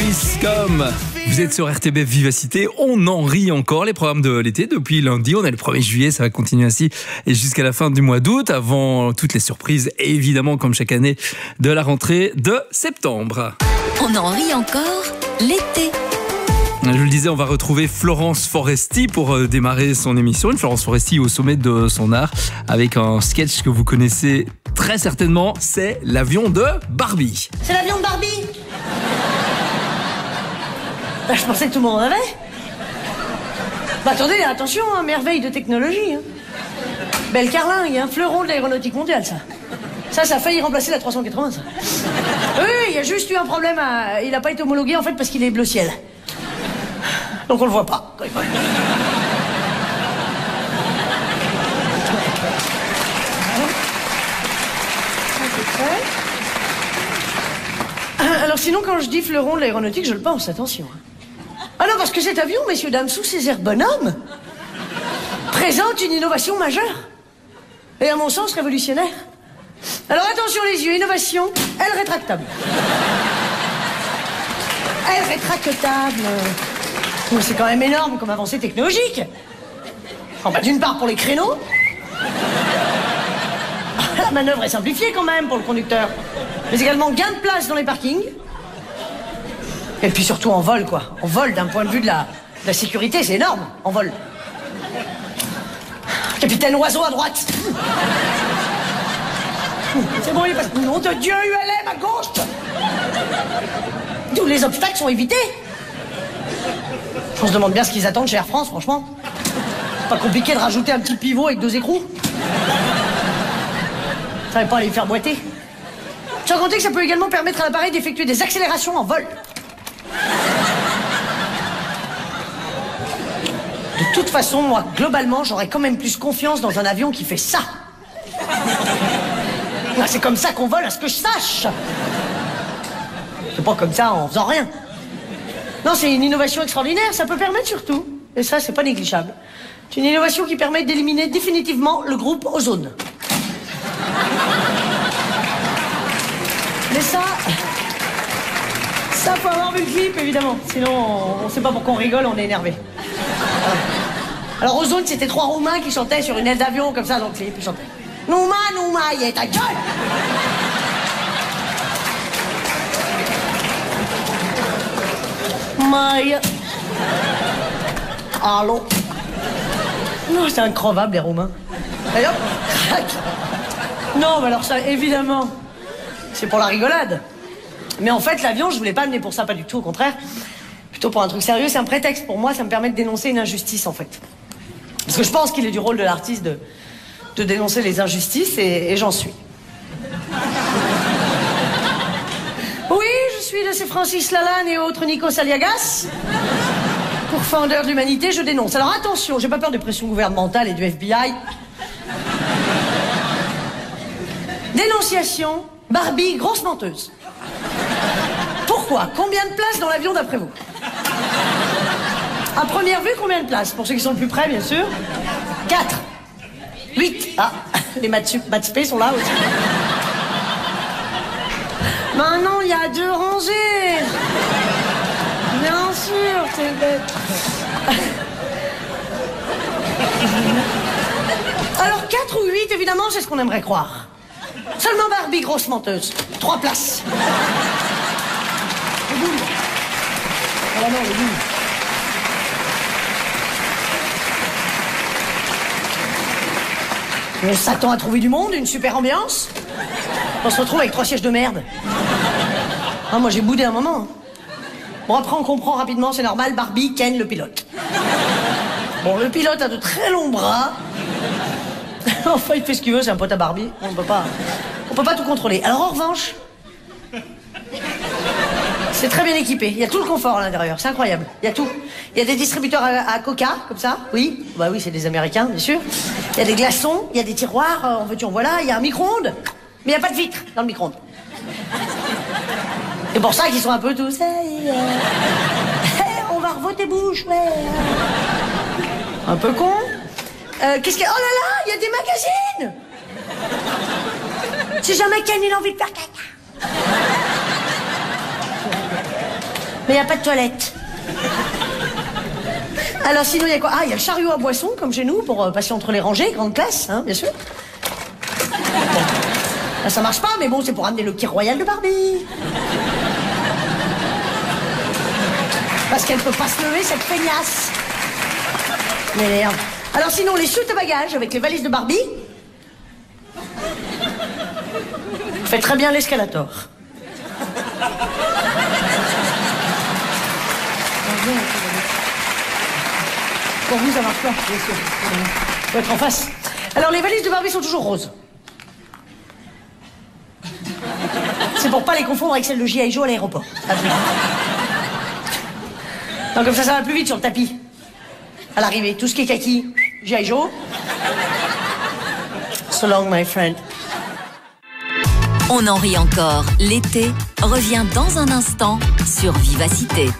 Alice Comme. Vous êtes sur RTBF Vivacité, on en rit encore, les programmes de l'été depuis lundi, on est le 1er juillet, ça va continuer ainsi et jusqu'à la fin du mois d'août, avant toutes les surprises, et évidemment comme chaque année, de la rentrée de septembre. On en rit encore l'été. Je vous le disais, on va retrouver Florence Foresti pour démarrer son émission. Une Florence Foresti au sommet de son art avec un sketch que vous connaissez très certainement, c'est l'avion de Barbie. C'est l'avion de Barbie. Bah, je pensais que tout le monde en avait. Bah attendez, attention, hein, merveille de technologie. Hein. Belle carlingue, un fleuron de l'aéronautique mondiale, ça. Ça a failli remplacer la 380, ça. Oui, il y a juste eu un problème. Il n'a pas été homologué, en fait, parce qu'il est bleu ciel. Donc on le voit pas. Alors sinon, quand je dis fleuron de l'aéronautique, je le pense, attention. Ah non, parce que cet avion, messieurs, dames, sous ses airs bonhommes, présente une innovation majeure. Et à mon sens, révolutionnaire. Alors attention les yeux, innovation, aile rétractable. Aile rétractable. C'est quand même énorme comme avancée technologique. Oh, bah, d'une part pour les créneaux. La manœuvre est simplifiée quand même pour le conducteur. Mais également gain de place dans les parkings. Et puis surtout en vol, quoi. En vol, d'un point de vue de la sécurité, c'est énorme, en vol. Capitaine Oiseau à droite. C'est bon, il passe. Nom de Dieu, ULM à gauche. Tous les obstacles sont évités. On se demande bien ce qu'ils attendent chez Air France, franchement. Pas compliqué de rajouter un petit pivot avec 2 écrous. Ça va pas les faire boiter. Sans compter que ça peut également permettre à l'appareil d'effectuer des accélérations en vol. De toute façon, moi, globalement, j'aurais quand même plus confiance dans un avion qui fait ça. C'est comme ça qu'on vole, à ce que je sache. C'est pas comme ça en faisant rien. Non, c'est une innovation extraordinaire, ça peut permettre surtout, et ça, c'est pas négligeable, c'est une innovation qui permet d'éliminer définitivement le groupe ozone. Mais ça faut avoir vu le clip, évidemment, sinon on sait pas pourquoi on rigole, on est énervé. Alors ozone, c'était 3 Roumains qui chantaient sur une aile d'avion, comme ça, donc c'est ils chantaient. Nouma, Nouma, y est ta gueule! Maï. Allô. Non, c'est increvable, les Roumains. Et hop, crac. Non, mais alors ça, évidemment, c'est pour la rigolade. Mais en fait, l'avion, je voulais pas amener pour ça, pas du tout, au contraire. Plutôt pour un truc sérieux, c'est un prétexte pour moi, ça me permet de dénoncer une injustice, en fait. Parce que je pense qu'il est du rôle de l'artiste de dénoncer les injustices, et j'en suis. Oui, je suis de ces Francis Lalanne et autres Nikos Aliagas. Pourfendeurs de l'humanité, je dénonce. Alors attention, j'ai pas peur des pressions gouvernementales et du FBI. Dénonciation, Barbie, grosse menteuse. Pourquoi? Combien de places dans l'avion d'après vous? À première vue, combien de places? Pour ceux qui sont le plus près, bien sûr. 4. 8. Ah, les maths spé sont là aussi. Maintenant, il y a 2 rangées. Bien sûr, c'est bête. Alors, 4 ou 8, évidemment, c'est ce qu'on aimerait croire. Seulement Barbie, grosse menteuse. 3 places. Les boules. Ah non, les boules. On s'attend à trouver du monde, une super ambiance. On se retrouve avec 3 sièges de merde. Ah, moi, j'ai boudé un moment. Bon, après, on comprend rapidement, c'est normal, Barbie ken le pilote. Bon, le pilote a de très longs bras. Enfin, il fait ce qu'il veut, c'est un pote à Barbie. On peut pas tout contrôler. Alors, en revanche, c'est très bien équipé. Il y a tout le confort à l'intérieur, c'est incroyable. Il y a tout. Il y a des distributeurs à coca, comme ça, oui. Bah oui, c'est des Américains, bien sûr. Il y a des glaçons, il y a des tiroirs, en veux-tu, en voilà. Il y a un micro-ondes, mais il n'y a pas de vitre dans le micro-ondes. C'est pour ça qu'ils sont un peu tous... Hey, on va revoter bouche, ouais. Un peu con. Qu'est-ce qu'il y a? Oh là là, il y a des magazines. Si jamais Ken il a envie de faire caca. Mais il n'y a pas de toilette. Alors sinon, il y a quoi? Ah, il y a le chariot à boissons, comme chez nous, pour passer entre les rangées, grande classe, hein, bien sûr. Bon. Là, ça marche pas, mais bon, c'est pour amener le kit royal de Barbie. Parce qu'elle peut pas se lever, cette feignasse. Mais merde. Alors sinon, les soutes à bagages avec les valises de Barbie. Fait très bien l'escalator. Pour vous, ça marche pas, bien sûr. Faut être en face. Alors, les valises de Barbie sont toujours roses. C'est pour pas les confondre avec celles de G.I. Joe à l'aéroport. Donc, comme ça va plus vite sur le tapis. À l'arrivée, tout ce qui est kaki, G.I. Joe. So long, my friend. On en rit encore. L'été revient dans un instant sur Vivacité.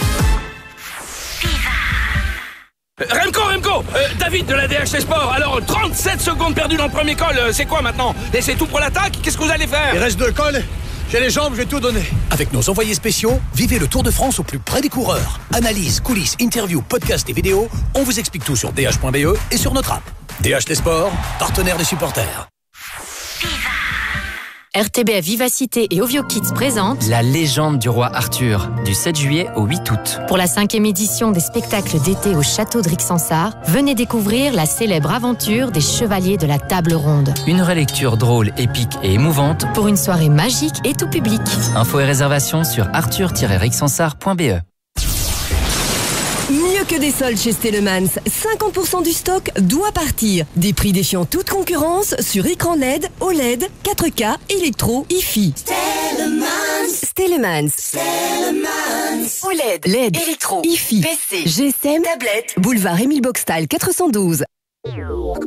Remco, David de la DHT Sport. Alors, 37 secondes perdues dans le premier col, c'est quoi maintenant? Et c'est tout pour l'attaque? Qu'est-ce que vous allez faire? Il reste 2 cols, j'ai les jambes, je vais tout donner. Avec nos envoyés spéciaux, vivez le Tour de France au plus près des coureurs. Analyse, coulisses, interviews, podcasts et vidéos, on vous explique tout sur dh.be et sur notre app. DHT Sport, partenaire des supporters. RTBF Vivacité et Ovio Kids présentent La légende du roi Arthur, du 7 juillet au 8 août. pour la 5e édition des spectacles d'été au château de Rixensart, venez découvrir la célèbre aventure des chevaliers de la table ronde. Une relecture drôle, épique et émouvante. Pour une soirée magique et tout public. Infos et réservations sur arthur-rixensart.be. Mieux que des soldes chez Stellemans, 50% du stock doit partir. Des prix défiant toute concurrence sur écran LED, OLED, 4K, électro, hi-fi. Stellemans. OLED, LED, électro, hi-fi, PC, GSM, tablette, boulevard Émile Boxtal 412.